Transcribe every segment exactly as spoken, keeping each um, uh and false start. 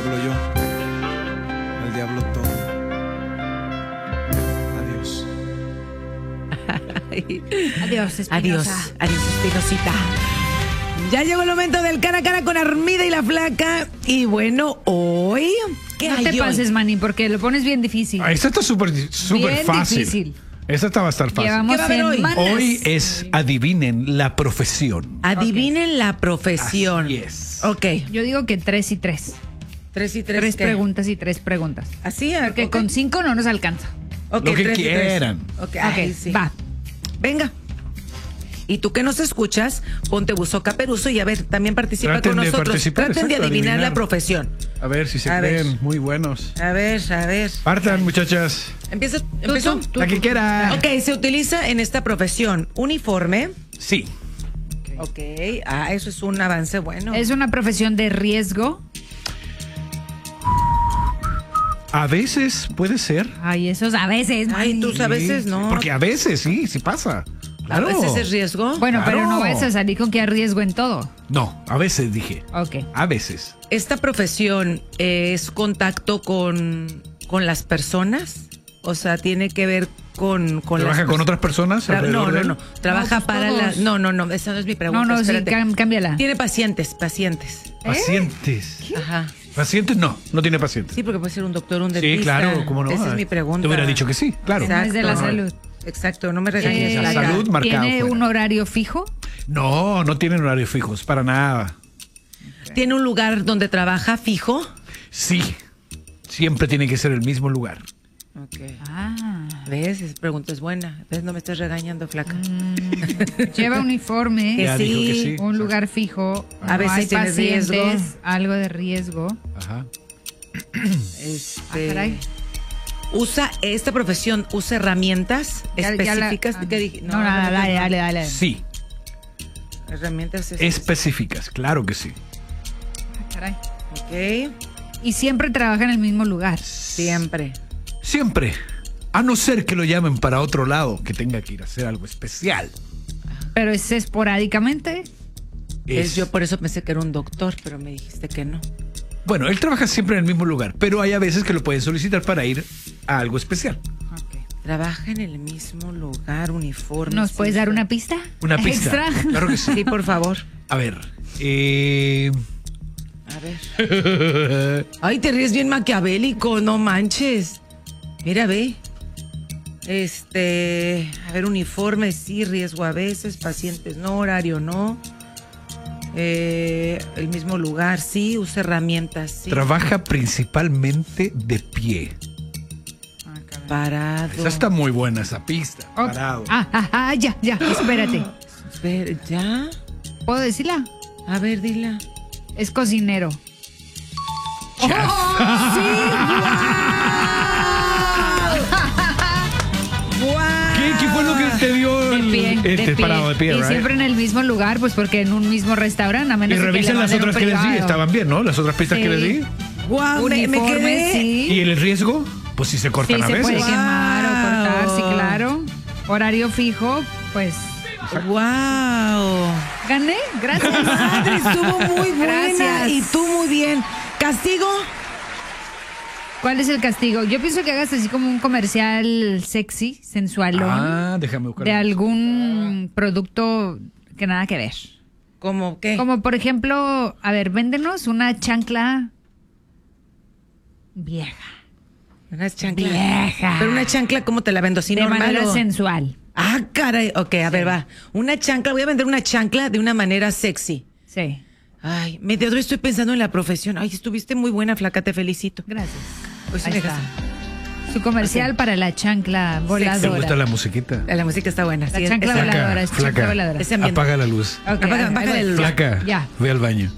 diablo yo. Al diablo todo. Adiós. Adiós, Espinosa. Adiós, adiós, Espinosita. Ya llegó el momento del cara a cara con Armida y la Flaca. Y bueno, hoy... ¿Qué No hay te hoy? pases, Manny, porque lo pones bien difícil. Ah, esta está súper súper Bien fácil. difícil. Esta está va a estar fácil. Llevamos ¿Qué va a haber hoy? semanas. Hoy es adivinen la profesión. Adivinen la profesión. Así es. Ok. Yo digo que tres y tres. Tres y tres. Tres ¿qué? preguntas y tres preguntas. Así, Porque ok. con cinco no nos alcanza. Ok, Lo que tres y tres. quieran. Ok, Ok, ay, sí. va. Venga. Y tú que nos escuchas, ponte buzo caperuzo y a ver, también participa Traten con de nosotros. participar, Traten de exacto, adivinar, adivinar. la profesión. A ver si se A ver. creen muy buenos. A ver, a ver. Partan, muchachas. Empieza. Tú, ¿Empezó? tú, tú, La que tú. quiera. Ok, se utiliza en esta profesión uniforme. Sí. Ok. Ah, eso es un avance bueno. Es una profesión de riesgo. A veces puede ser. Ay, esos a veces. Ay, Manny. tú a veces Sí, no. Porque a veces sí, sí pasa. A Claro. veces es riesgo. Bueno, pero Claro. no vas a salir con que hay riesgo en todo. No, a veces dije. Ok. A veces. ¿Esta profesión es contacto con, con las personas? O sea, tiene que ver con, con ¿Trabaja las con pers- otras personas? Tra- alrededor no, de no, él? no. Trabaja pues para todos. las... No, no, no. Esa no es mi pregunta. No, no, sí, espérate. cám- cámbiala. Tiene pacientes, pacientes. Pacientes. Ajá. ¿Pacientes? No, no tiene pacientes. Sí, porque puede ser un doctor, un Sí, dentista. claro, ¿cómo no? Esa es mi pregunta. Te hubiera dicho que sí, claro. No es de la Exacto. salud. Exacto, no me regañes. Eh, la Flaca. salud marcado ¿Tiene fuera. un horario fijo? No, no tienen horarios fijos, para nada. ¿Tiene un lugar donde trabaja fijo? Sí, siempre tiene que ser el mismo lugar. Ok. Ah. ¿Ves? Esa pregunta es buena. ¿Ves? No me estás regañando, Flaca. Lleva uniforme. Que Ya sí. dijo que sí. Un lugar fijo. A no veces hay tiene pacientes, riesgo. algo de riesgo. Ajá. Este, Ah, caray. ¿Usa esta profesión, usa herramientas Ya- ya la- específicas? ah, ¿Qué dije? No, nada, dale, dale, dale. Sí, Herramientas es- específicas, claro que sí. Ah, caray. Ok. Y siempre trabaja en el mismo lugar. Siempre. Siempre. A no ser que lo llamen para otro lado, que tenga que ir a hacer algo especial. Pero es esporádicamente. Es, yo por eso pensé que era un doctor, pero me dijiste que no. Bueno, él trabaja siempre en el mismo lugar, pero hay a veces que lo pueden solicitar para ir a algo especial. Trabaja en el mismo lugar, uniforme. ¿Nos sí, puedes dar sí. una pista? Una pista. Extra. Claro que sí. Sí, por favor. A ver. Eh... A ver. Ay, te ríes bien maquiavélico, no manches. Mira, ve. Este, a ver, uniforme, sí, riesgo a veces, pacientes no, horario no. Eh, el mismo lugar, sí, usa herramientas, sí. Trabaja principalmente de pie. Parado. Esa está muy buena, esa pista. Ok. Parado. Ah, ah, ah, ya, ya, espérate. Espera, ¿ya? ¿Puedo decirla? A ver, dila. Es cocinero. ¿Qué, ¿Qué fue lo que te dio De el- pie, este de pie. parado de pie, Y right? siempre en el mismo lugar, pues porque en un mismo restaurante, a Y menos de que le revisan las manden un otras que les di, privado. estaban bien, ¿no? Las otras pistas Sí. que les di. Guau, me, me Uniforme, quedé. sí. ¿Y el riesgo? Pues sí se Sí, cortan a se puede veces. quemar o cortar, sí, Wow. claro. Horario fijo, pues Wow. gané, gracias. Madre, estuvo muy buena. Gracias. Y tú muy bien. ¿Castigo? ¿Cuál es el castigo? Yo pienso que hagas así como un comercial sexy, sensualón, Ah, déjame buscar. de algún producto que nada que ver. ¿Cómo qué? Como por ejemplo, a ver, véndenos una chancla vieja, Una chancla. Vieja. Pero una chancla, ¿cómo te la vendo? ¿Así de normal manera o- sensual. Ah, caray. Ok, a ver, va. Una chancla, voy a vender una chancla de una manera sexy. Sí, Ay, me de- estoy pensando en la profesión. Ay, estuviste muy buena, Flaca, te felicito. gracias. Pues sí Ahí me está. dejas- Su comercial para la chancla ¿Te voladora. gusta la musiquita? La música está buena. La sí, chancla esa- voladora, es chancla flaca, voladora. Ese ambiente. apaga la luz. Ok, Apaga- ahí bájale voy. el- Flaca, Ya. ve al baño.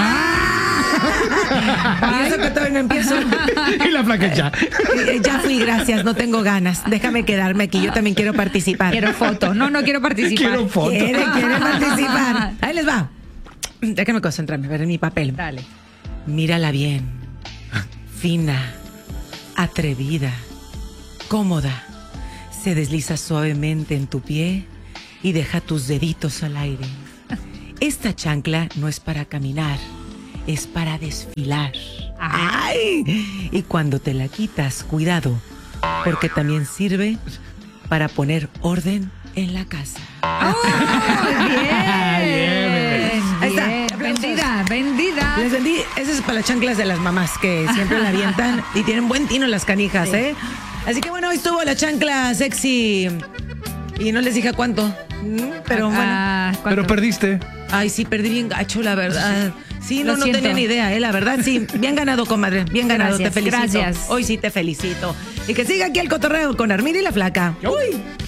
Y eso que todavía no empiezo. Y la flaca ya. Eh, Ya fui, gracias, no tengo ganas. Déjame quedarme aquí, yo también quiero participar. Quiero foto. No, no quiero participar. Quiero foto. Quiere, quiere participar. Ahí les va. Déjame concentrarme, a ver en mi papel. Dale. Mírala bien. Fina, atrevida, cómoda. Se desliza suavemente en tu pie y deja tus deditos al aire. Esta chancla no es para caminar, es para desfilar. Ay, y cuando te la quitas, cuidado, porque también sirve para poner orden en la casa. ¡Oh, bien! Ahí está. Bien. Vendida, vendida. Les vendí, esas es para las chanclas de las mamás que siempre la avientan y tienen buen tino las canijas, sí. ¿eh? Así que bueno, hoy estuvo la chancla sexy y no les dije a cuánto, pero bueno. Ah, Pero perdiste. Ay, sí, perdí bien gacho, la verdad. Sí, no, Lo no siento. tenía ni idea, ¿eh? La verdad, sí. Bien ganado, comadre. Bien ganado, Gracias, te felicito. gracias. Hoy sí te felicito. Y que siga aquí el cotorreo con Armin y la Flaca. Uy.